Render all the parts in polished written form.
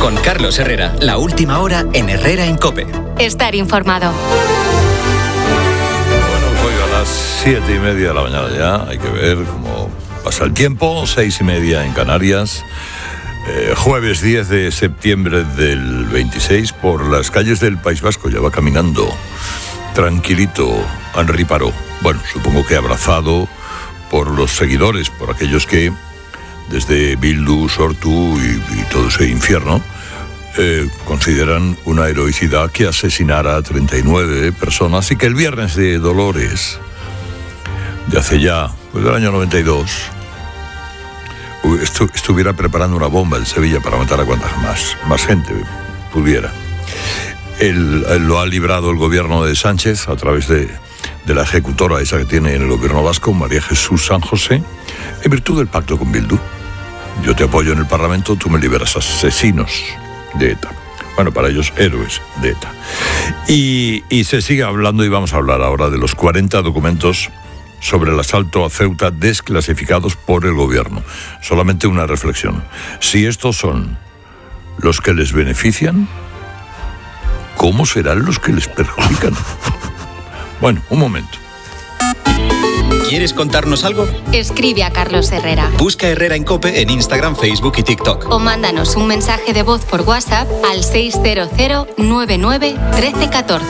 Con Carlos Herrera, la última hora en Herrera en COPE. Estar informado. Bueno, hoy a las 7:30 de la mañana ya. Hay que ver cómo pasa el tiempo. 6:30 en Canarias. Jueves 10 de septiembre del 26, por las calles del País Vasco ya va caminando tranquilito Henri Parot. Bueno, supongo que abrazado por los seguidores, por aquellos que desde Bildu, Sortu y todo ese infierno consideran una heroicidad que asesinara a 39 personas y que el viernes de Dolores de hace ya, pues del año 92, estuviera preparando una bomba en Sevilla para matar a cuanta más gente pudiera. Lo ha librado el gobierno de Sánchez a través de la ejecutora esa que tiene en el gobierno vasco, María Jesús San José, en virtud del pacto con Bildu. Yo te apoyo en el Parlamento, tú me liberas asesinos de ETA. Bueno, para ellos, héroes de ETA. Y se sigue hablando, y vamos a hablar ahora de los 40 documentos sobre el asalto a Ceuta desclasificados por el gobierno. Solamente una reflexión. Si estos son los que les benefician, ¿cómo serán los que les perjudican? Bueno, un momento. ¿Quieres contarnos algo? Escribe a Carlos Herrera. Busca Herrera en COPE en Instagram, Facebook y TikTok. O mándanos un mensaje de voz por WhatsApp al 600 99 13 14.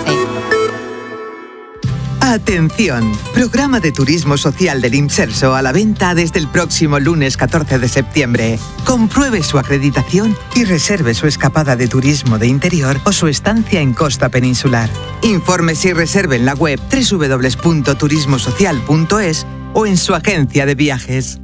Atención, programa de turismo social del Imserso a la venta desde el próximo lunes 14 de septiembre. Compruebe su acreditación y reserve su escapada de turismo de interior o su estancia en costa peninsular. Infórmese y reserve en la web www.turismosocial.es o en su agencia de viajes.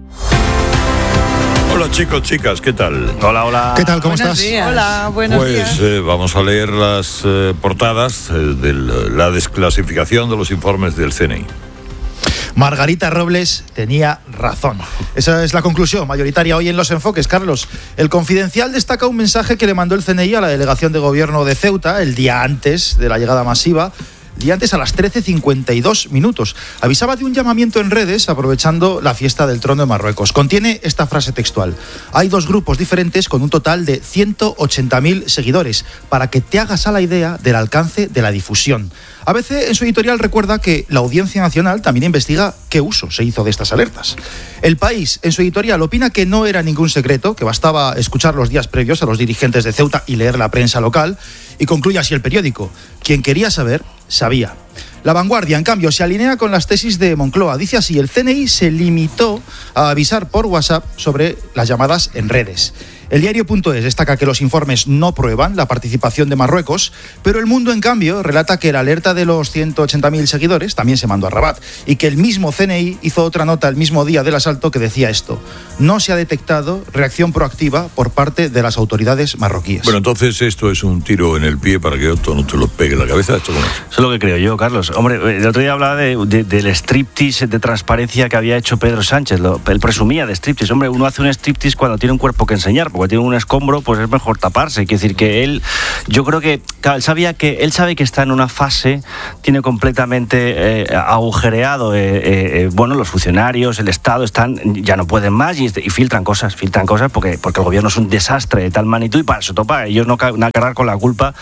Hola chicos, chicas, ¿qué tal? Hola. ¿Qué tal? ¿Cómo Buenos estás? días. Hola, buenos días. Pues vamos a leer las portadas de la desclasificación de los informes del CNI. Margarita Robles tenía razón. Esa es la conclusión mayoritaria hoy en Los Enfoques, Carlos. El Confidencial destaca un mensaje que le mandó el CNI a la delegación de gobierno de Ceuta el día antes de la llegada masiva. Y antes a las 13:52. Avisaba de un llamamiento en redes aprovechando la fiesta del trono de Marruecos. Contiene esta frase textual: hay dos grupos diferentes con un total de 180.000 seguidores, para que te hagas a la idea del alcance de la difusión. ABC en su editorial recuerda que la Audiencia Nacional también investiga qué uso se hizo de estas alertas. El País en su editorial opina que no era ningún secreto, que bastaba escuchar los días previos a los dirigentes de Ceuta y leer la prensa local, y concluye así el periódico: quien quería saber, sabía. La Vanguardia, en cambio, se alinea con las tesis de Moncloa. Dice así: el CNI se limitó a avisar por WhatsApp sobre las llamadas en redes. El diario.es destaca que los informes no prueban la participación de Marruecos, pero El Mundo, en cambio, relata que la alerta de los 180.000 seguidores también se mandó a Rabat y que el mismo CNI hizo otra nota el mismo día del asalto que decía esto: no se ha detectado reacción proactiva por parte de las autoridades marroquíes. Bueno, entonces esto es un tiro en el pie para que otro no te lo pegue en la cabeza. ¿Esto cómo es? Eso es lo que creo yo, Carlos. Hombre, el otro día hablaba del striptease de transparencia que había hecho Pedro Sánchez. Él presumía de striptease. Hombre, uno hace un striptease cuando tiene un cuerpo que enseñar, porque tiene un escombro, pues es mejor taparse. Quiere decir que él, yo creo que, claro, él sabe que está en una fase, tiene completamente agujereado, bueno, los funcionarios, el Estado ya no pueden más y filtran cosas porque el gobierno es un desastre de tal magnitud, y para eso topa ellos no cargar con la culpa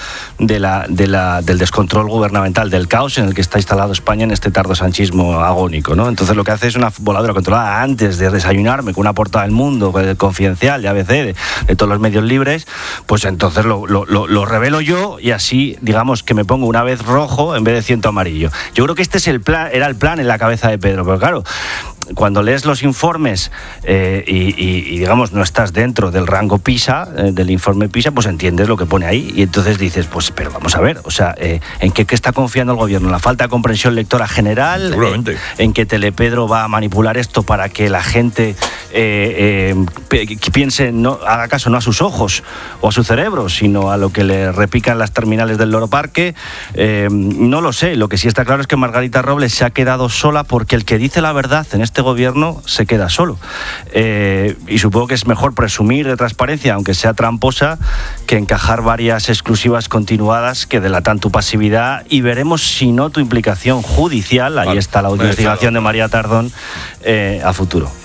del descontrol gubernamental, del caos en el que está instalado España en este tardosanchismo agónico, ¿no? Entonces lo que hace es una voladura controlada antes de desayunarme con una portada del Mundo, Confidencial, de ABC, de todos los medios libres. Pues entonces lo revelo yo, y así, digamos, que me pongo una vez rojo en vez de 100 amarillo. Yo creo que este es era el plan en la cabeza de Pedro, pero claro, cuando lees los informes y digamos no estás dentro del rango PISA, del informe PISA, pues entiendes lo que pone ahí, y entonces dices, pues pero vamos a ver, o sea, ¿en qué está confiando el gobierno? ¿En la falta de comprensión lectora general? ¿En que Telepedro va a manipular esto para que la gente piense, no haga caso no a sus ojos o a su cerebro, sino a lo que le repican las terminales del Loro Parque? No lo sé. Lo que sí está claro es que Margarita Robles se ha quedado sola, porque el que dice la verdad en este gobierno se queda solo. Y supongo que es mejor presumir de transparencia, aunque sea tramposa, que encajar varias exclusivas continuadas que delatan tu pasividad, y veremos si no tu implicación judicial. Ahí está la investigación de María Tardón a futuro.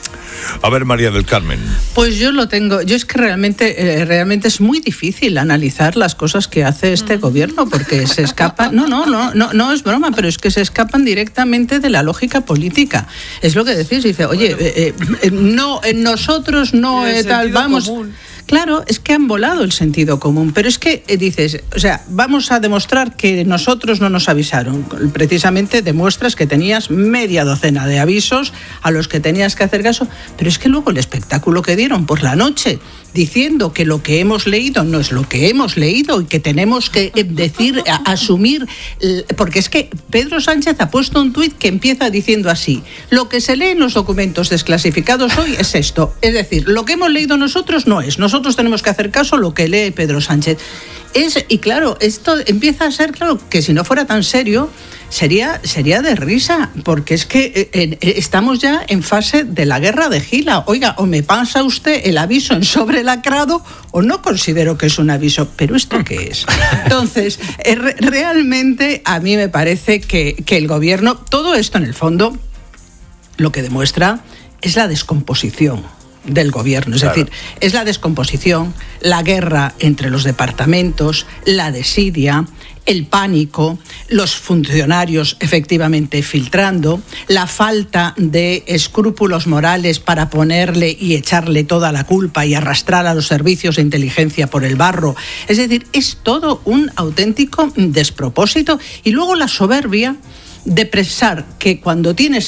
A ver, María del Carmen. Pues yo lo tengo. Yo es que realmente es muy difícil analizar las cosas que hace este gobierno porque se escapan. No es broma, pero es que se escapan directamente de la lógica política. Es lo que decís. Dice, oye, no, en nosotros no tal, vamos. Común. Claro, es que han volado el sentido común, pero es que dices, o sea, vamos a demostrar que nosotros no nos avisaron. Precisamente demuestras que tenías media docena de avisos a los que tenías que hacer caso, pero es que luego el espectáculo que dieron por la noche, diciendo que lo que hemos leído no es lo que hemos leído y que tenemos que decir, asumir, porque es que Pedro Sánchez ha puesto un tuit que empieza diciendo así: lo que se lee en los documentos desclasificados hoy es esto, es decir, lo que hemos leído nosotros no es, nosotros tenemos que hacer caso a lo que lee Pedro Sánchez. Y claro, esto empieza a ser, claro, que si no fuera tan serio, sería de risa, porque es que estamos ya en fase de la guerra de Gila. Oiga, o me pasa usted el aviso en sobre lacrado o no considero que es un aviso, pero ¿esto qué es? Entonces, realmente a mí me parece que el gobierno, todo esto en el fondo, lo que demuestra es la descomposición del gobierno, es decir, es la descomposición, la guerra entre los departamentos, la desidia, el pánico, los funcionarios efectivamente filtrando, la falta de escrúpulos morales para ponerle y echarle toda la culpa y arrastrar a los servicios de inteligencia por el barro. Es decir, es todo un auténtico despropósito. Y luego la soberbia de pensar que cuando tienes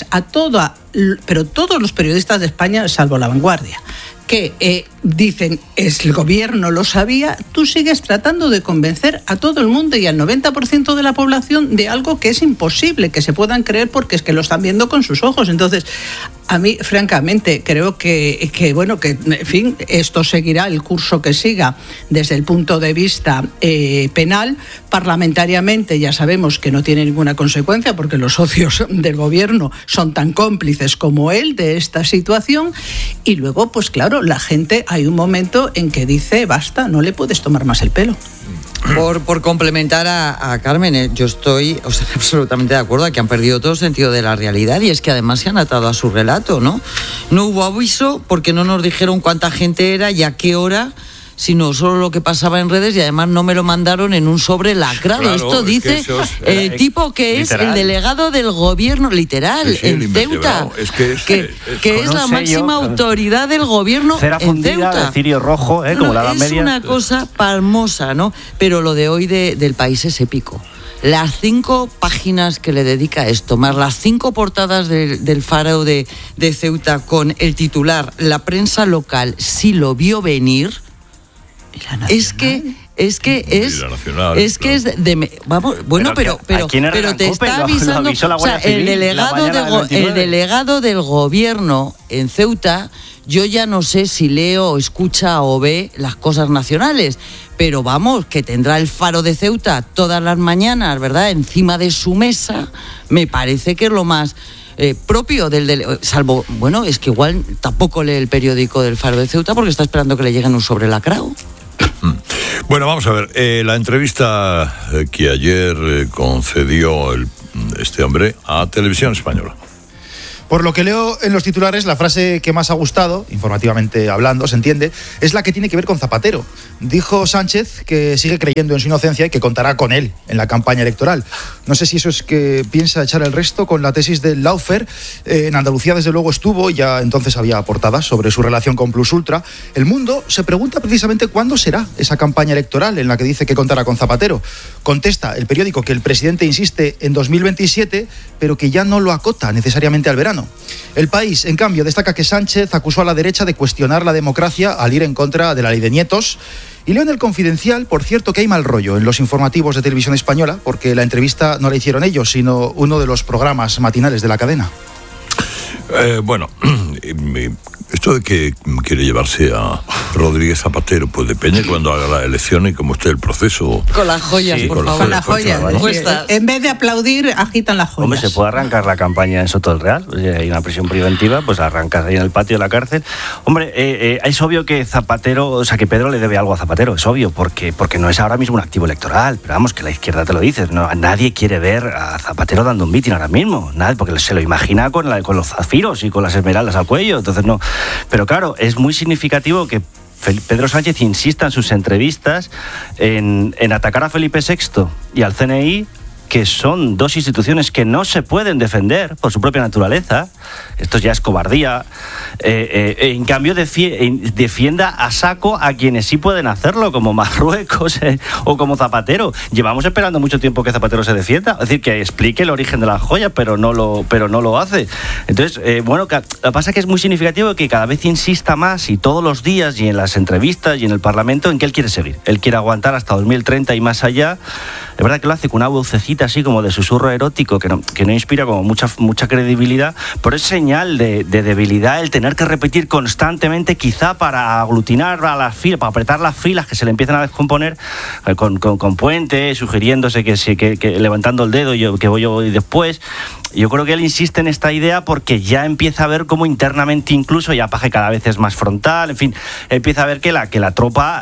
pero todos los periodistas de España, salvo La Vanguardia, que dicen el gobierno lo sabía, tú sigues tratando de convencer a todo el mundo y al 90% de la población de algo que es imposible que se puedan creer porque es que lo están viendo con sus ojos. Entonces, a mí, francamente, creo que en fin, esto seguirá el curso que siga desde el punto de vista penal. Parlamentariamente ya sabemos que no tiene ninguna consecuencia porque los socios del gobierno son tan cómplices como él de esta situación. Y luego, pues claro, la gente, hay un momento en que dice, basta, no le puedes tomar más el pelo. Por complementar a Carmen, yo estoy absolutamente de acuerdo a que han perdido todo sentido de la realidad y es que además se han atado a su relato, ¿no? No hubo aviso porque no nos dijeron cuánta gente era y a qué hora, sino solo lo que pasaba en redes y además no me lo mandaron en un sobre lacrado. Claro, esto dice el tipo que literal. Es el delegado del gobierno, literal, en Ceuta, que es la máxima autoridad del gobierno Cera en fundida, Ceuta. De cirio rojo, como la Edad Media. Es una cosa palmosa, ¿no? Pero lo de hoy del País es épico. Las 5 páginas que le dedica a esto, más las 5 portadas del Faro de Ceuta con el titular, la prensa local sí lo vio venir. Es que es de vamos, bueno, pero te está avisando, o sea, el delegado del gobierno en Ceuta, yo ya no sé si leo, escucha o ve las cosas nacionales, pero vamos, que tendrá el Faro de Ceuta todas las mañanas, ¿verdad?, encima de su mesa, me parece que es lo más propio salvo, bueno, es que igual tampoco lee el periódico del Faro de Ceuta porque está esperando que le lleguen un sobre lacrado. Bueno, vamos a ver, la entrevista que ayer concedió este hombre a Televisión Española. Por lo que leo en los titulares, la frase que más ha gustado, informativamente hablando, se entiende, es la que tiene que ver con Zapatero. Dijo Sánchez que sigue creyendo en su inocencia y que contará con él en la campaña electoral. No sé si eso es que piensa echar el resto con la tesis del Lawfare. En Andalucía, desde luego, estuvo, ya entonces había portadas sobre su relación con Plus Ultra. El Mundo se pregunta precisamente cuándo será esa campaña electoral en la que dice que contará con Zapatero. Contesta el periódico que el presidente insiste en 2027, pero que ya no lo acota necesariamente al verano. El País, en cambio, destaca que Sánchez acusó a la derecha de cuestionar la democracia al ir en contra de la ley de nietos. Y leo en El Confidencial, por cierto, que hay mal rollo en los informativos de Televisión Española, porque la entrevista no la hicieron ellos, sino uno de los programas matinales de la cadena. Bueno, esto de que quiere llevarse a Rodríguez Zapatero, pues depende cuando haga la elección y cómo esté el proceso. Con las joyas, sí, por favor. Con las joyas. En vez de aplaudir, agitan las joyas. Hombre, se puede arrancar la campaña en Soto del Real. Hay una prisión preventiva, pues arrancas ahí en el patio de la cárcel. Hombre, es obvio que Zapatero, o sea, que Pedro le debe algo a Zapatero, es obvio, porque no es ahora mismo un activo electoral. Pero vamos, que la izquierda te lo dice. Nadie quiere ver a Zapatero dando un mitin ahora mismo. Nadie, porque se lo imagina con los zafis zafiros y con las esmeraldas al cuello, entonces no. Pero claro, es muy significativo que Pedro Sánchez insista en sus entrevistas en atacar a Felipe VI y al CNI, que son dos instituciones que no se pueden defender por su propia naturaleza. Esto ya es cobardía. En cambio, defienda a saco a quienes sí pueden hacerlo, como Marruecos o como Zapatero. Llevamos esperando mucho tiempo que Zapatero se defienda, es decir, que explique el origen de la joya, pero no lo hace. Entonces, lo que pasa es que es muy significativo que cada vez insista más, y todos los días, y en las entrevistas, y en el Parlamento, en que él quiere seguir. Él quiere aguantar hasta 2030 y más allá. Es verdad que lo hace con una vocecita así como de susurro erótico que no inspira como mucha credibilidad, pero es señal de debilidad el tener que repetir constantemente, quizá para aglutinar a las filas, para apretar las filas que se le empiezan a descomponer, con Puente, sugiriéndose que levantando el dedo, que voy yo después. Yo creo que él insiste en esta idea porque ya empieza a ver cómo internamente incluso ya Paje cada vez es más frontal, en fin, empieza a ver que la tropa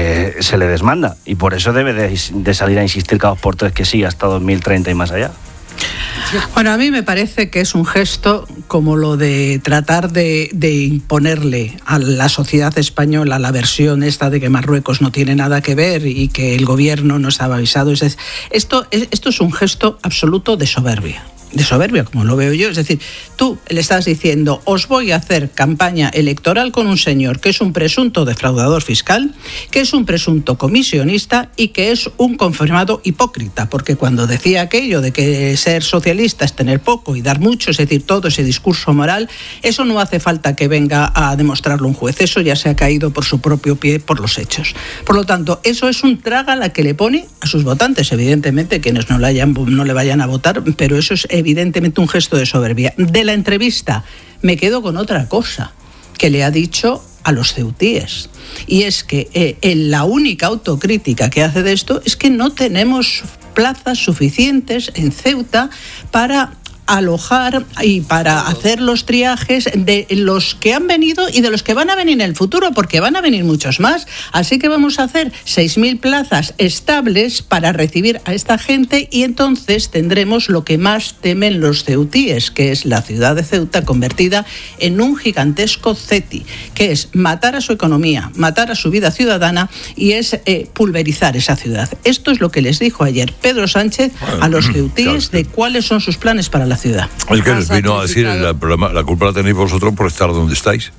se le desmanda, y por eso debe de salir a insistir cada 2 por 3 que sí hasta 2030 y más allá. Bueno, a mí me parece que es un gesto como lo de tratar de imponerle a la sociedad española la versión esta de que Marruecos no tiene nada que ver y que el gobierno no estaba avisado. Esto es un gesto absoluto de soberbia, como lo veo yo. Es decir, tú le estás diciendo: os voy a hacer campaña electoral con un señor que es un presunto defraudador fiscal, que es un presunto comisionista y que es un confirmado hipócrita, porque cuando decía aquello de que ser socialista es tener poco y dar mucho, es decir, todo ese discurso moral, eso no hace falta que venga a demostrarlo un juez, eso ya se ha caído por su propio pie por los hechos. Por lo tanto, eso es un trágala que le pone a sus votantes, evidentemente quienes no le vayan a votar, pero eso es evidentemente un gesto de soberbia. De la entrevista me quedo con otra cosa que le ha dicho a los ceutíes, y es que la única autocrítica que hace de esto es que no tenemos plazas suficientes en Ceuta para alojar y para hacer los triajes de los que han venido y de los que van a venir en el futuro, porque van a venir muchos más. Así que vamos a hacer 6.000 plazas estables para recibir a esta gente, y entonces tendremos lo que más temen los ceutíes, que es la ciudad de Ceuta convertida en un gigantesco CETI, que es matar a su economía, matar a su vida ciudadana, y es pulverizar esa ciudad. Esto es lo que les dijo ayer Pedro Sánchez a los ceutíes de cuáles son sus planes para la ciudad. Es que les vino a decir, la culpa la tenéis vosotros por estar donde estáis.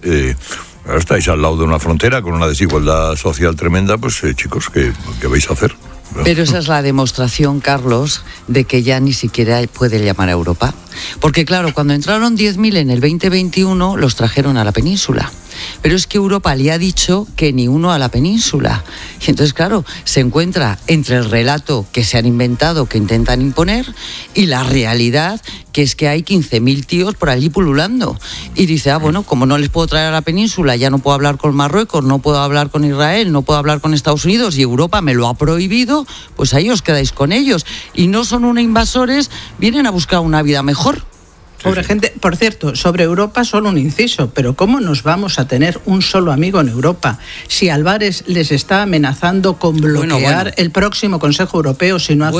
Estáis al lado de una frontera con una desigualdad social tremenda, pues chicos, ¿qué vais a hacer? Pero esa es la demostración, Carlos, de que ya ni siquiera puede llamar a Europa. Porque claro, cuando entraron 10.000 en el 2021, los trajeron a la península. Pero es que Europa le ha dicho que ni uno a la península. Y entonces, claro, se encuentra entre el relato que se han inventado, que intentan imponer, y la realidad, que es que hay 15.000 tíos por allí pululando. Y dice, bueno, como no les puedo traer a la península, ya no puedo hablar con Marruecos, no puedo hablar con Israel, no puedo hablar con Estados Unidos, y Europa me lo ha prohibido, pues ahí os quedáis con ellos. Y no son unos invasores, vienen a buscar una vida mejor. Pobre gente. Por cierto, sobre Europa solo un inciso, pero ¿cómo nos vamos a tener un solo amigo en Europa si Álvarez les está amenazando con bloquear el próximo Consejo Europeo si no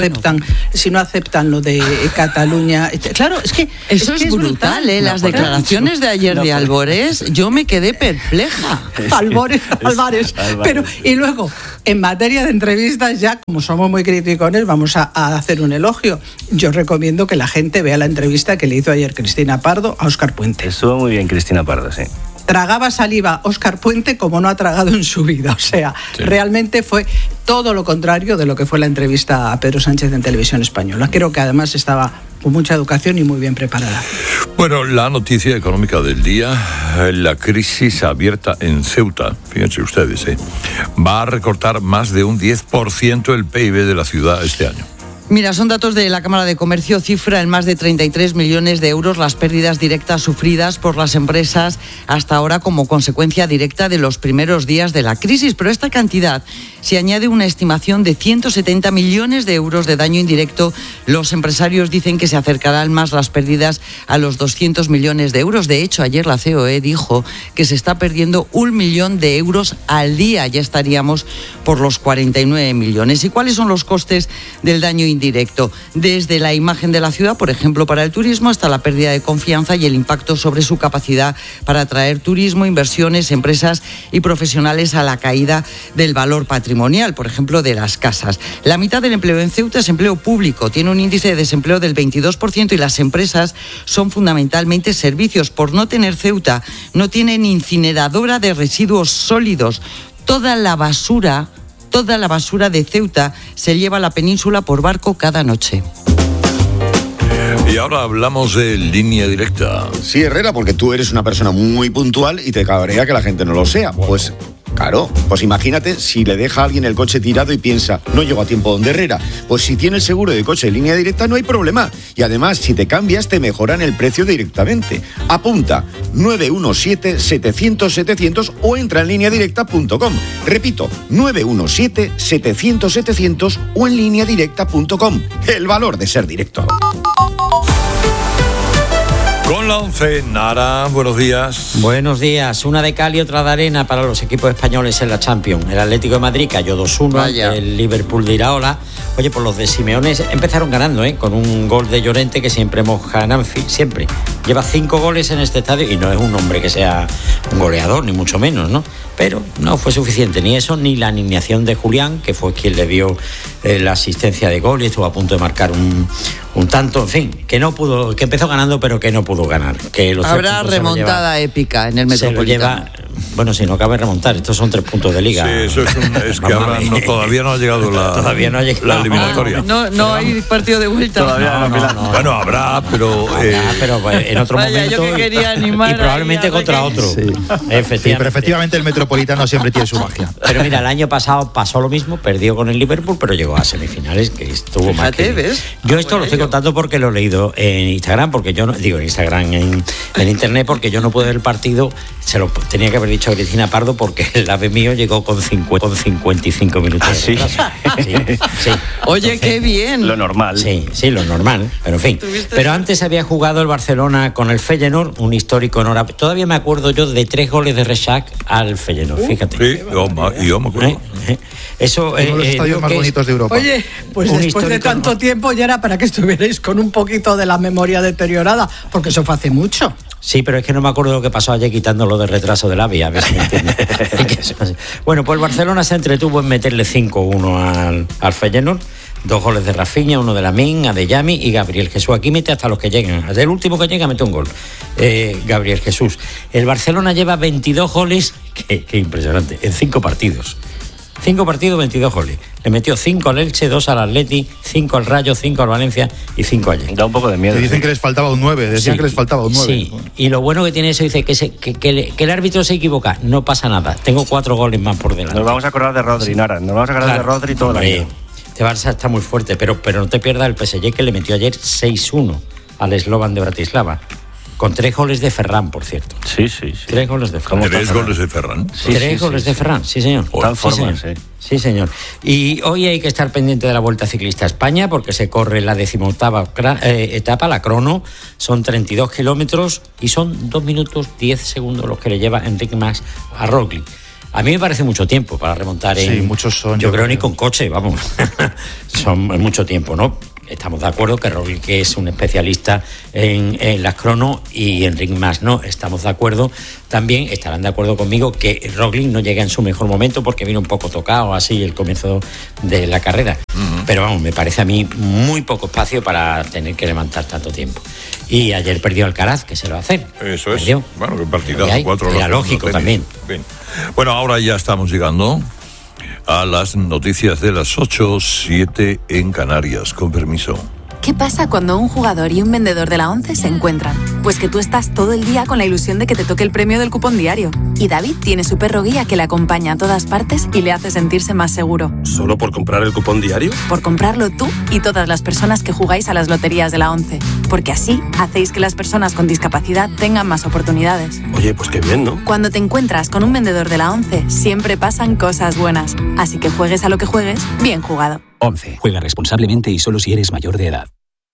aceptan lo de Cataluña? Claro, es que eso es brutal, ¿eh? Las declaraciones de ayer de Álvarez, yo me quedé perpleja. Álvarez. Pero y luego, en materia de entrevistas, ya como somos muy criticones, vamos a hacer un elogio. Yo recomiendo que la gente vea la entrevista que le hizo ayer Cristina Pardo a Óscar Puente. Estuvo muy bien Cristina Pardo, sí. Tragaba saliva Óscar Puente como no ha tragado en su vida. O sea, realmente fue todo lo contrario de lo que fue la entrevista a Pedro Sánchez en Televisión Española. Creo que además estaba con mucha educación y muy bien preparada. Bueno, la noticia económica del día, la crisis abierta en Ceuta, fíjense ustedes, va a recortar más de un 10% el PIB de la ciudad este año. Mira, son datos de la Cámara de Comercio, cifra en más de 33 millones de euros las pérdidas directas sufridas por las empresas hasta ahora como consecuencia directa de los primeros días de la crisis. Pero a esta cantidad se añade una estimación de 170 millones de euros de daño indirecto. Los empresarios dicen que se acercarán más las pérdidas a los 200 millones de euros. De hecho, ayer la COE dijo que se está perdiendo 1 millón de euros al día. Ya estaríamos por los 49 millones. ¿Y cuáles son los costes del daño indirecto? indirecto, desde la imagen de la ciudad, por ejemplo, para el turismo, hasta la pérdida de confianza y el impacto sobre su capacidad para atraer turismo, inversiones, empresas y profesionales, a la caída del valor patrimonial, por ejemplo, de las casas. La mitad del empleo en Ceuta es empleo público, tiene un índice de desempleo del 22% y las empresas son fundamentalmente servicios. Por no tener Ceuta, no tienen incineradora de residuos sólidos. Toda la basura de Ceuta se lleva a la península por barco cada noche. Y ahora hablamos de línea directa. Sí, Herrera, porque tú eres una persona muy puntual y te cabrea que la gente no lo sea. Pues claro, pues imagínate si le deja a alguien el coche tirado y piensa, no llego a tiempo donde Herrera. Pues si tienes seguro de coche de línea directa no hay problema. Y además, si te cambias, te mejoran el precio directamente. Apunta 917-700-700 o entra en lineadirecta.com. Repito, 917-700-700 o en lineadirecta.com. El valor de ser directo. Con la 11, Nara, buenos días. Buenos días. Una de cal y otra de arena para los equipos españoles en la Champions. El Atlético de Madrid cayó 2-1, el Liverpool de Iraola. Oye, pues los de Simeone empezaron ganando, con un gol de Llorente que siempre moja en Anfield, siempre. Lleva 5 goles en este estadio y no es un hombre que sea un goleador, ni mucho menos, ¿no? Pero no fue suficiente ni eso, ni la alineación de Julián, que fue quien le dio la asistencia de gol y estuvo a punto de marcar un tanto, en fin, que no pudo, que empezó ganando pero que no pudo ganar. Que los habrá remontada épica en el Metropolitano. Bueno, si no cabe remontar, estos son 3 puntos de liga. Sí, eso es que ahora todavía no ha llegado la eliminatoria. No hay partido de vuelta. Todavía no. Bueno, habrá, pero en otro momento. Yo que quería animar y probablemente contra otro. Sí. Pero efectivamente el Metropolitano siempre tiene su magia. Pero mira, el año pasado pasó lo mismo, perdió con el Liverpool, pero llegó a semifinales, que estuvo más que bien. Yo esto lo estoy contando porque lo he leído en Instagram, porque yo no digo en Instagram, en internet, porque yo no pude ver el partido, se lo tenía que haber dicho a Cristina Pardo, porque el ave mío llegó con 55 minutos. ¿Ah, sí? Sí. Oye, entonces, qué bien. Lo normal. Sí, lo normal, pero en fin. Pero antes había jugado el Barcelona con el Feyenoord, un histórico enhorabuena. Todavía me acuerdo yo de 3 goles de Rexach al Feyenoord, fíjate. Sí, yo me acuerdo. Eso, uno de los estadios más bonitos de Europa. Oye, pues después de tanto tiempo ya era para que estuvierais con un poquito de la memoria deteriorada, porque eso fue hace mucho. Sí, pero es que no me acuerdo lo que pasó ayer quitándolo de retraso de la vía, a ver si me entiendes. Bueno, pues el Barcelona se entretuvo en meterle 5-1 al Feyenoord. 2 goles de Rafinha, 1 de Lamine, Adeyemi y Gabriel Jesús. Aquí mete hasta los que llegan. Hasta el último que llega mete un gol. Gabriel Jesús. El Barcelona lleva 22 goles, qué impresionante, en 5 partidos. 5 partidos, 22 goles. Le metió 5 al Elche, 2 al Atleti, 5 al Rayo, 5 al Valencia y 5 ayer. Da un poco de miedo. Te dicen que les faltaba un 9, decían que les faltaba un 9. Sí, y lo bueno que tiene eso, dice que el árbitro se equivoca, no pasa nada. Tengo 4 goles más por delante. Nos vamos a acordar de Rodri, Nara. Nos vamos a acordar de Rodri todo el año. Este Barça está muy fuerte, pero no te pierdas el PSG, que le metió ayer 6-1 al Slovan de Bratislava. Con 3 goles de Ferran, por cierto. Sí. 3 goles de Ferran. 3 goles de Ferran. Sí, 3 goles de Ferran, sí, señor. Sí, señor. Y hoy hay que estar pendiente de la Vuelta Ciclista a España, porque se corre la 18ª etapa, la crono. Son 32 kilómetros y son 2 minutos 10 segundos los que le lleva Enric Mas a Roglic. A mí me parece mucho tiempo para remontar muchos son. Yo creo ni con coche, vamos. Son mucho tiempo, ¿no? Estamos de acuerdo que Roglic es un especialista en las crono y Enric Mas no. Estamos de acuerdo, también estarán de acuerdo conmigo que Roglic no llega en su mejor momento porque vino un poco tocado así el comienzo de la carrera. Pero vamos, me parece a mí muy poco espacio para tener que levantar tanto tiempo. Y ayer perdió Alcaraz, que se lo va a hacer. Eso perdió. Es. Bueno, que partidazo, 4 horas. Era lógico también. Bien. Bueno, ahora ya estamos llegando a las noticias de las 8:07 en Canarias. Con permiso. ¿Qué pasa cuando un jugador y un vendedor de la 11 se encuentran? Pues que tú estás todo el día con la ilusión de que te toque el premio del cupón diario. Y David tiene su perro guía que le acompaña a todas partes y le hace sentirse más seguro. ¿Solo por comprar el cupón diario? Por comprarlo tú y todas las personas que jugáis a las loterías de la 11. Porque así hacéis que las personas con discapacidad tengan más oportunidades. Oye, pues qué bien, ¿no? Cuando te encuentras con un vendedor de la 11, siempre pasan cosas buenas. Así que juegues a lo que juegues, bien jugado. 11. Juega responsablemente y solo si eres mayor de edad.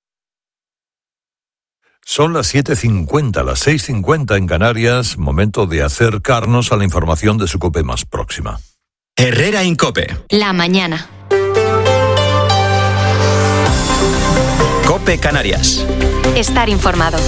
Son las 7:50, las 6:50 en Canarias. Momento de acercarnos a la información de su COPE más próxima. Herrera Incope. La mañana. COPE Canarias. Estar informado.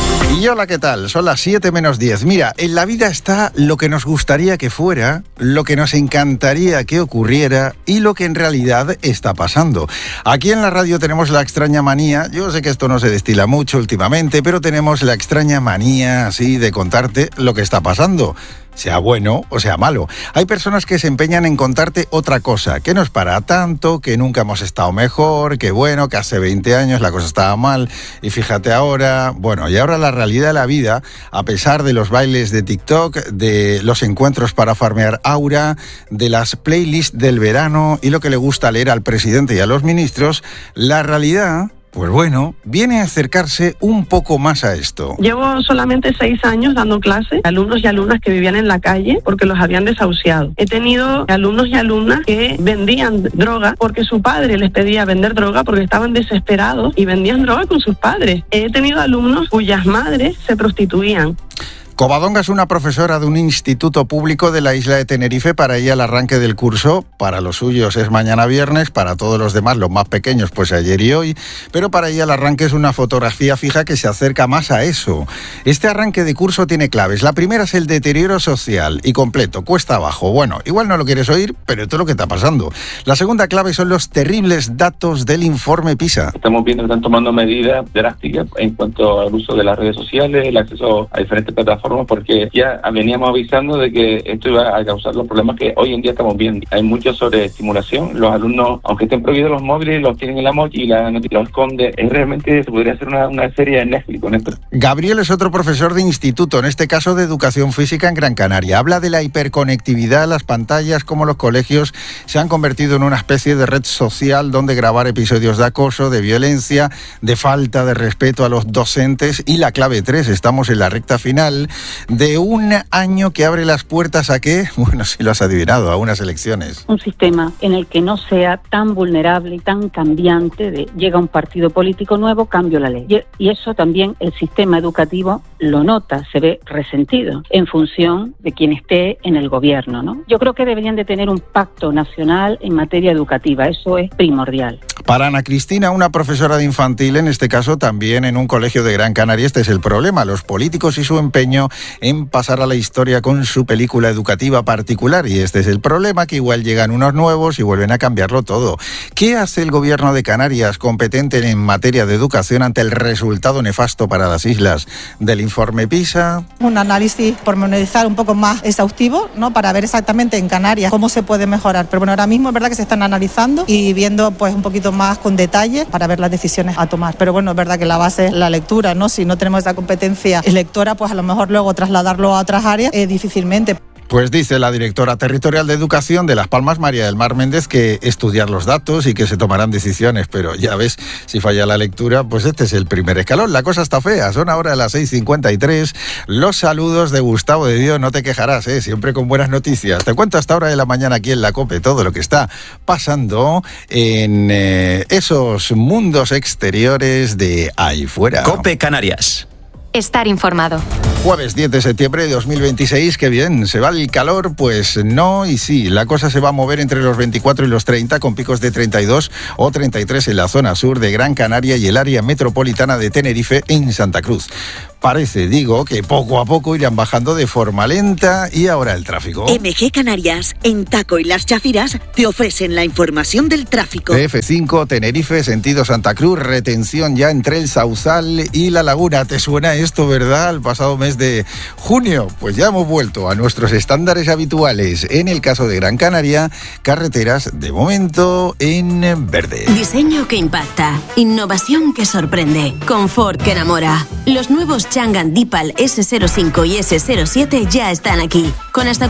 Y hola, ¿qué tal? Son las 7 menos 10. Mira, en la vida está lo que nos gustaría que fuera, lo que nos encantaría que ocurriera y lo que en realidad está pasando. Aquí en la radio tenemos la extraña manía, yo sé que esto no se destila mucho últimamente, pero tenemos la extraña manía así de contarte lo que está pasando. Sea bueno o sea malo. Hay personas que se empeñan en contarte otra cosa, que no es para tanto, que nunca hemos estado mejor, que bueno, que hace 20 años la cosa estaba mal y fíjate ahora. Bueno, y ahora la realidad de la vida, a pesar de los bailes de TikTok, de los encuentros para farmear aura, de las playlists del verano y lo que le gusta leer al presidente y a los ministros, la realidad... Pues bueno, viene a acercarse un poco más a esto. Llevo solamente 6 años dando clases a alumnos y alumnas que vivían en la calle porque los habían desahuciado. He tenido alumnos y alumnas que vendían droga porque su padre les pedía vender droga porque estaban desesperados y vendían droga con sus padres. He tenido alumnos cuyas madres se prostituían. Covadonga es una profesora de un instituto público de la isla de Tenerife. Para ella el arranque del curso, para los suyos es mañana viernes, para todos los demás, los más pequeños, pues ayer y hoy, pero para ella el arranque es una fotografía fija que se acerca más a eso. Este arranque de curso tiene claves. La primera es el deterioro social y completo, cuesta abajo. Bueno, igual no lo quieres oír, pero esto es lo que está pasando. La segunda clave son los terribles datos del informe PISA. Estamos viendo que están tomando medidas drásticas en cuanto al uso de las redes sociales, el acceso a diferentes plataformas, porque ya veníamos avisando de que esto iba a causar los problemas que hoy en día estamos viendo. Hay mucha sobreestimulación. Los alumnos, aunque estén prohibidos los móviles, los tienen en la mochila, los esconden. Realmente se podría hacer una serie de Netflix con esto. Gabriel es otro profesor de instituto, en este caso de educación física en Gran Canaria. Habla de la hiperconectividad, las pantallas, cómo los colegios se han convertido en una especie de red social donde grabar episodios de acoso, de violencia, de falta de respeto a los docentes. Y la clave 3, estamos en la recta final de un año que abre las puertas a ¿qué? Bueno, si lo has adivinado, a unas elecciones. Un sistema en el que no sea tan vulnerable y tan cambiante de llega un partido político nuevo, cambio la ley. Y eso también el sistema educativo lo nota, se ve resentido en función de quien esté en el gobierno, ¿no? Yo creo que deberían de tener un pacto nacional en materia educativa, eso es primordial. Para Ana Cristina, una profesora de infantil, en este caso también en un colegio de Gran Canaria, este es el problema, los políticos y su empeño en pasar a la historia con su película educativa particular, y este es el problema, que igual llegan unos nuevos y vuelven a cambiarlo todo. ¿Qué hace el gobierno de Canarias, competente en materia de educación, ante el resultado nefasto para las islas del informe PISA? Un análisis pormenorizar un poco más exhaustivo, ¿no?, para ver exactamente en Canarias cómo se puede mejorar, pero bueno, ahora mismo es verdad que se están analizando y viendo pues un poquito más con detalle para ver las decisiones a tomar, pero bueno, es verdad que la base es la lectura, ¿no? Si no tenemos esa competencia lectora, pues a lo mejor luego trasladarlo a otras áreas difícilmente. Pues dice la directora territorial de Educación de Las Palmas, María del Mar Méndez, que estudiar los datos y que se tomarán decisiones, pero ya ves, si falla la lectura, pues este es el primer escalón. La cosa está fea, son ahora las 6:53. Los saludos de Gustavo de Dios, no te quejarás, siempre con buenas noticias. Te cuento hasta ahora de la mañana aquí en la COPE todo lo que está pasando en esos mundos exteriores de ahí fuera. COPE Canarias. Estar informado. Jueves 10 de septiembre de 2026, qué bien, ¿se va el calor? Pues no y sí, la cosa se va a mover entre los 24 y los 30, con picos de 32 o 33 en la zona sur de Gran Canaria y el área metropolitana de Tenerife en Santa Cruz. Parece, digo, que poco a poco irán bajando de forma lenta. Y ahora el tráfico. MG Canarias, en Taco y Las Chafiras, te ofrecen la información del tráfico. F5, Tenerife, sentido Santa Cruz, retención ya entre el Sauzal y la Laguna. ¿Te suena esto, verdad? El pasado mes de junio, pues ya hemos vuelto a nuestros estándares habituales. En el caso de Gran Canaria, carreteras de momento en verde. Diseño que impacta, innovación que sorprende, confort que enamora. Los nuevos Changan Deepal S05 y S07 ya están aquí, con hasta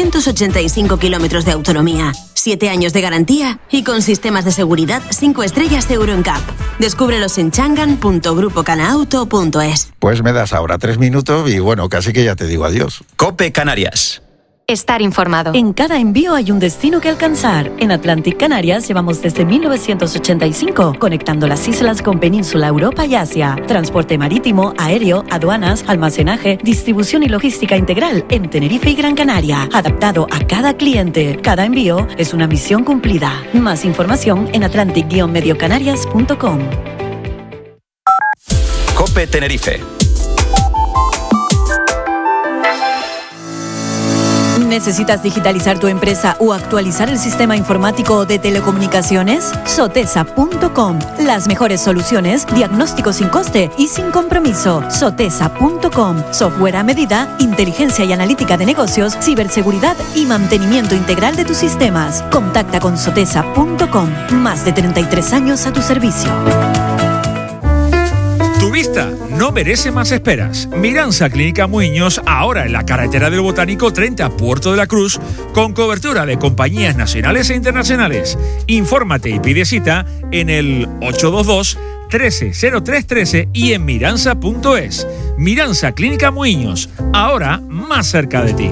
485 kilómetros de autonomía, 7 años de garantía y con sistemas de seguridad 5 estrellas Euro NCAP. Descúbrelos en changan.grupocanauto.es. Pues me das ahora 3 minutos y bueno, casi que ya te digo adiós. COPE Canarias. Estar informado. En cada envío hay un destino que alcanzar. En Atlantic Canarias llevamos desde 1985, conectando las islas con Península, Europa y Asia. Transporte marítimo, aéreo, aduanas, almacenaje, distribución y logística integral en Tenerife y Gran Canaria. Adaptado a cada cliente. Cada envío es una misión cumplida. Más información en atlantic-mediocanarias.com. COPE Tenerife. ¿Necesitas digitalizar tu empresa o actualizar el sistema informático de telecomunicaciones? Sotesa.com. Las mejores soluciones, diagnóstico sin coste y sin compromiso. Sotesa.com. Software a medida, inteligencia y analítica de negocios, ciberseguridad y mantenimiento integral de tus sistemas. Contacta con Sotesa.com. Más de 33 años a tu servicio. Tu vista no merece más esperas. Miranza Clínica Muiños, ahora en la carretera del Botánico 30 Puerto de la Cruz, con cobertura de compañías nacionales e internacionales. Infórmate y pide cita en el 822 130313 y en miranza.es. Miranza Clínica Muiños, ahora más cerca de ti.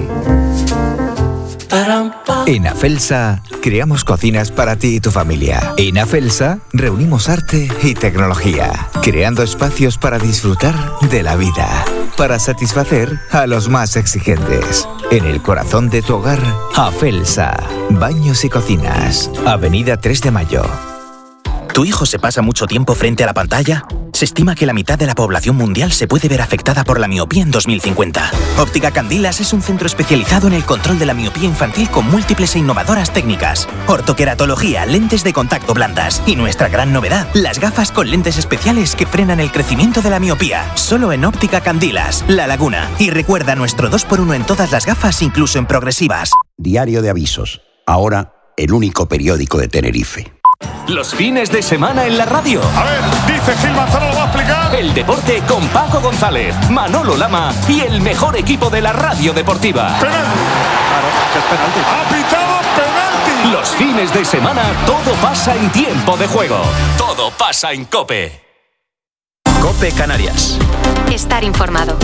En Afelsa creamos cocinas para ti y tu familia. En Afelsa reunimos arte y tecnología, creando espacios para disfrutar de la vida, para satisfacer a los más exigentes. En el corazón de tu hogar, Afelsa, baños y cocinas, Avenida 3 de Mayo. ¿Tu hijo se pasa mucho tiempo frente a la pantalla? Se estima que la mitad de la población mundial se puede ver afectada por la miopía en 2050. Óptica Candilas es un centro especializado en el control de la miopía infantil con múltiples e innovadoras técnicas. Ortoqueratología, lentes de contacto blandas y nuestra gran novedad, las gafas con lentes especiales que frenan el crecimiento de la miopía. Solo en Óptica Candilas, La Laguna. Y recuerda nuestro 2x1 en todas las gafas, incluso en progresivas. Diario de Avisos. Ahora, el único periódico de Tenerife. Los fines de semana en la radio. A ver, dice Gil Manzano, lo va a explicar. El deporte con Paco González, Manolo Lama y el mejor equipo de la radio deportiva. Penalti. Claro, es penalti. Ha pitado penalti. Los fines de semana todo pasa en tiempo de juego. Todo pasa en COPE. COPE Canarias. Estar informado.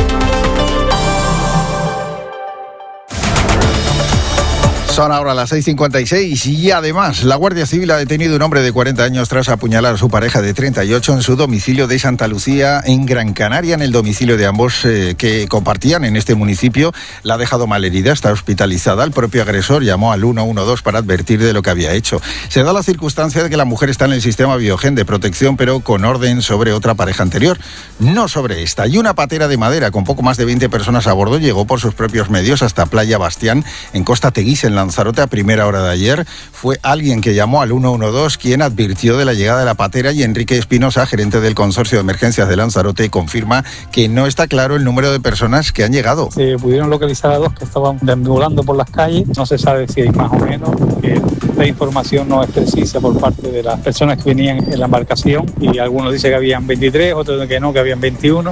Son ahora las 6:56 y además la Guardia Civil ha detenido a un hombre de 40 años tras apuñalar a su pareja de 38 en su domicilio de Santa Lucía, en Gran Canaria. En el domicilio de ambos que compartían en este municipio, la ha dejado malherida, está hospitalizada. El propio agresor llamó al 112 para advertir de lo que había hecho. Se da la circunstancia de que la mujer está en el sistema Biogen de protección, pero con orden sobre otra pareja anterior, no sobre esta. Y una patera de madera con poco más de 20 personas a bordo llegó por sus propios medios hasta Playa Bastián, en Costa Teguís, en Lanzarote, a primera hora de ayer. Fue alguien que llamó al 112 quien advirtió de la llegada de la patera, y Enrique Espinosa, gerente del Consorcio de Emergencias de Lanzarote, confirma que no está claro el número de personas que han llegado. Se pudieron localizar a dos que estaban deambulando por las calles. No se sabe si hay más o menos, porque la información no es precisa por parte de las personas que venían en la embarcación, y algunos dicen que habían 23, otros que no, que habían 21.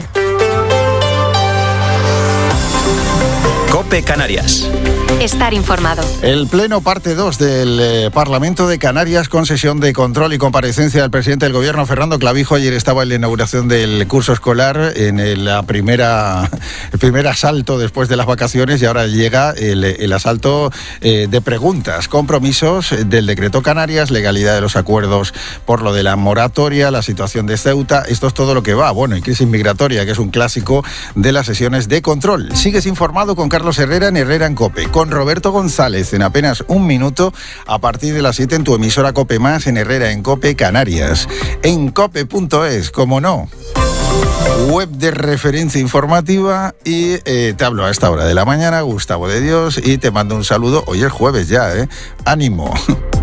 COPE Canarias. Estar informado. El Pleno parte 2 del Parlamento de Canarias, con sesión de control y comparecencia del presidente del Gobierno, Fernando Clavijo. Ayer estaba en la inauguración del curso escolar, en el primer asalto después de las vacaciones, y ahora llega el asalto de preguntas, compromisos del decreto Canarias, legalidad de los acuerdos por lo de la moratoria, la situación de Ceuta. Esto es todo lo que va. Bueno, y crisis migratoria, que es un clásico de las sesiones de control. Sigues informado con Carlos Herrera en COPE, con Roberto González en apenas un minuto, a partir de las 7 en tu emisora COPE Más, en Herrera en COPE Canarias, en cope.es, como no, web de referencia informativa. Y te hablo a esta hora de la mañana, Gustavo de Dios, y te mando un saludo. Hoy es jueves ya, ánimo.